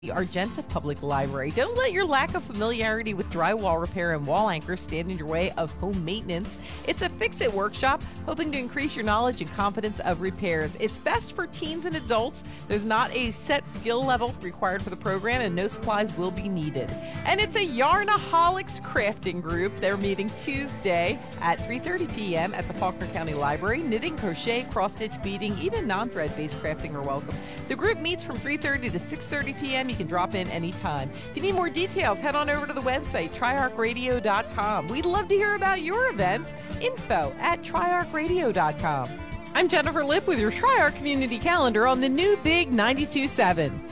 the Argenta Public Library. Don't let your lack of familiarity with drywall repair and wall anchors stand in your way of home maintenance. It's a fix-it workshop hoping to increase your knowledge and confidence of repairs. It's best for teens and adults. There's not a set skill level required for the program, and no supplies will be needed. And it's a Yarnaholics crafting group. They're meeting Tuesday at 3:30 p.m. at the Faulkner County Library. Knitting, crochet, cross-stitch, beading, even non-thread-based crafting are welcome. The group meets from 3:30 to 6:30 p.m. You can drop in anytime. If you need more details, head on over to the website, triarchradio.com. We'd love to hear about your events. info@triarchradio.com. I'm Jennifer Lipp with your TriArch Community Calendar on the new Big 92.7.